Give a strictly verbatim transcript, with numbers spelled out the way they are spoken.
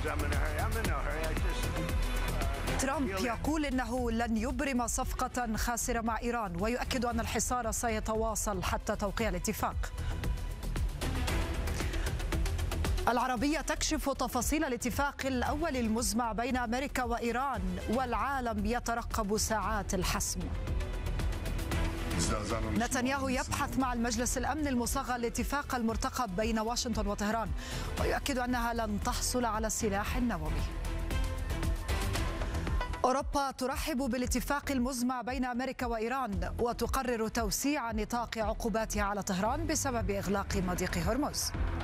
ترامب يقول إنه لن يبرم صفقة خاسرة مع إيران، ويؤكد أن الحصار سيتواصل حتى توقيع الاتفاق. العربية تكشف تفاصيل الاتفاق الأول المزمع بين أمريكا وإيران، والعالم يترقب ساعات الحسم. نتنياهو يبحث مع المجلس الأمن المصغر الاتفاق المرتقب بين واشنطن وطهران، ويؤكد أنها لن تحصل على السلاح النووي. أوروبا ترحب بالاتفاق المزمع بين أمريكا وإيران، وتقرر توسيع نطاق عقوباتها على طهران بسبب إغلاق مضيق هرمز.